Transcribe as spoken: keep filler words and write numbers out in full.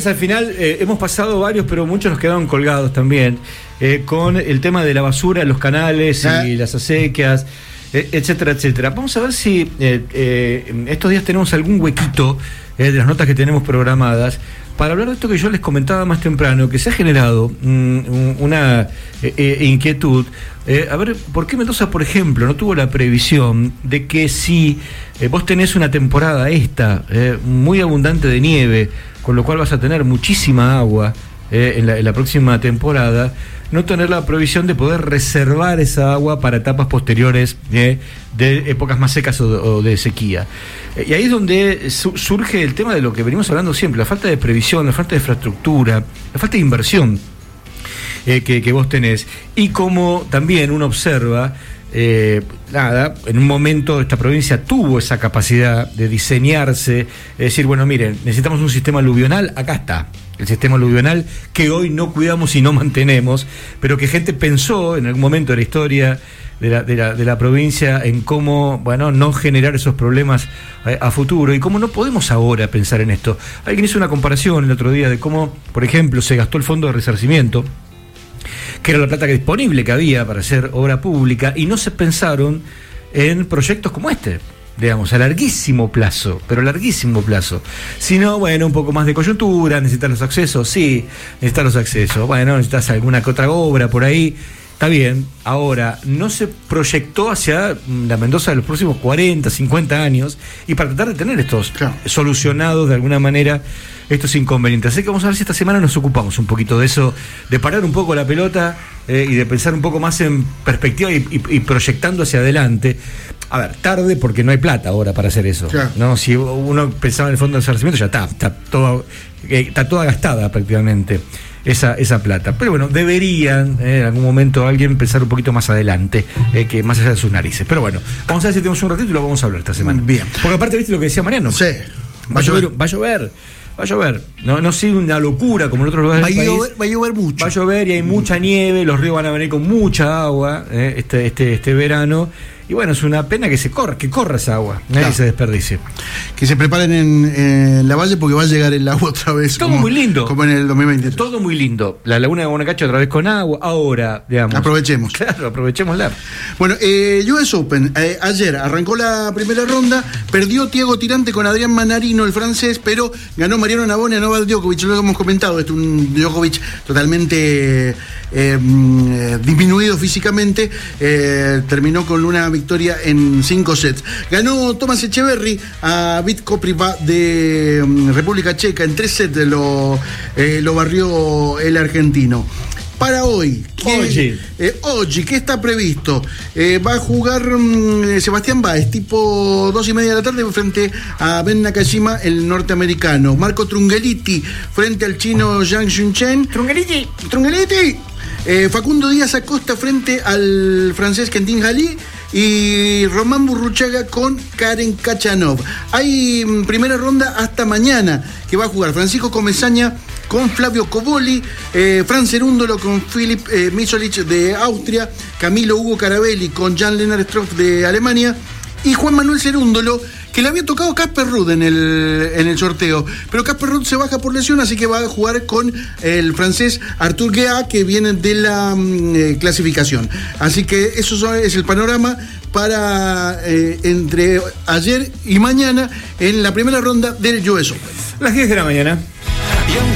viernes al final eh, hemos pasado varios, pero muchos nos quedaron colgados también, eh, con el tema de la basura en los canales ¿Eh? y las acequias, eh, etcétera, etcétera. Vamos a ver si eh, eh, estos días tenemos algún huequito eh, de las notas que tenemos programadas para hablar de esto que yo les comentaba más temprano, que se ha generado mm, una eh, eh, inquietud. Eh, a ver, ¿por qué Mendoza, por ejemplo, no tuvo la previsión de que si eh, vos tenés una temporada esta eh, muy abundante de nieve, con lo cual vas a tener muchísima agua eh, en, la, en la próxima temporada, no tener la previsión de poder reservar esa agua para etapas posteriores eh, de épocas más secas o, o de sequía? Eh, y ahí es donde su, surge el tema de lo que venimos hablando siempre, la falta de previsión, la falta de infraestructura, la falta de inversión eh, que, que vos tenés. Y como también uno observa, eh, nada, en un momento esta provincia tuvo esa capacidad de diseñarse, es decir, bueno, miren, necesitamos un sistema aluvional, acá está. El sistema aluvional que hoy no cuidamos y no mantenemos, pero que gente pensó en algún momento de la historia de la, de la, de la provincia en cómo, bueno, no generar esos problemas a, a futuro, y cómo no podemos ahora pensar en esto. Alguien hizo una comparación el otro día de cómo, por ejemplo, se gastó el fondo de resarcimiento, que era la plata que disponible que había para hacer obra pública, y no se pensaron en proyectos como este, digamos, a larguísimo plazo, pero a larguísimo plazo. Si no, bueno, un poco más de coyuntura, necesitas los accesos, sí, necesitas los accesos, bueno, necesitas alguna que otra obra por ahí, está bien. Ahora, no se proyectó hacia la Mendoza de los próximos cuarenta, cincuenta años, y para tratar de tener estos claro. solucionados de alguna manera estos inconvenientes. Así que vamos a ver si esta semana nos ocupamos un poquito de eso, de parar un poco la pelota eh, y de pensar un poco más en perspectiva y, y, y proyectando hacia adelante. A ver, tarde porque no hay plata ahora para hacer eso. Claro. ¿No? Si uno pensaba en el fondo de resarcimiento, ya está, está toda, eh, está toda gastada prácticamente esa, esa plata. Pero bueno, deberían eh, en algún momento alguien pensar un poquito más adelante, eh, que más allá de sus narices. Pero bueno, vamos a ver si tenemos un ratito y lo vamos a hablar esta semana. Bien. Porque aparte, ¿viste lo que decía Mariano? Sí. Va a llover, va a llover. Va a llover, no, no sigue una locura como en otros lugares del va país. Llover, va a llover mucho. Va a llover y hay mucha nieve, los ríos van a venir con mucha agua eh, este, este, este verano. Y bueno, es una pena que se corra, que corra esa agua, no claro. que se desperdicie. Que se preparen en, en la valle porque va a llegar el agua otra vez. Todo como, muy lindo. Como en el dos mil veinte. Todo muy lindo. La laguna de Guanacache otra vez con agua. Ahora, digamos. Aprovechemos. Claro, aprovechémosla. Bueno, eh, U S Open, eh, ayer arrancó la primera ronda, perdió Thiago Tirante con Adrián Manarino, el francés, pero ganó Mariano Navone a Novak Djokovic. Lo hemos comentado, es un Djokovic totalmente eh, eh, disminuido físicamente, eh, terminó con una victoria en cinco sets. Ganó Tomás Echeverry a Vít Kopriva de um, República Checa en tres sets, lo, eh, lo barrió el argentino. Para hoy, hoy, eh, hoy, ¿qué está previsto? Eh, va a jugar um, Sebastián Báez, tipo dos y media de la tarde, frente a Ben Nakashima, el norteamericano. Marco Trungelliti, frente al chino Zhang Junchen. Trungelliti. Trungelliti. Eh, Facundo Díaz Acosta frente al francés Quentin Halí. Y Román Burruchaga con Karen Kachanov. Hay mm, primera ronda hasta mañana, que va a jugar Francisco Comesaña con Flavio Coboli, eh, Fran Cerúndolo con Filip eh, Misolic de Austria, Camilo Hugo Carabelli con Jan-Lennart Struff de Alemania, y Juan Manuel Cerúndolo, que le había tocado Casper Ruud en el, en el sorteo, pero Casper Ruud se baja por lesión, así que va a jugar con el francés Arthur Guéa, que viene de la eh, clasificación. Así que eso es el panorama para eh, entre ayer y mañana en la primera ronda del U S Open. Las diez de la mañana.